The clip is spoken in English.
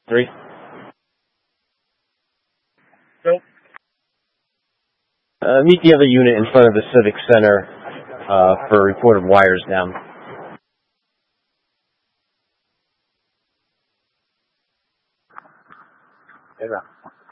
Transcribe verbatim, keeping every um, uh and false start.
Three. Nope. Uh, meet the other unit in front of the Civic Center uh, for reported wires down. Good round.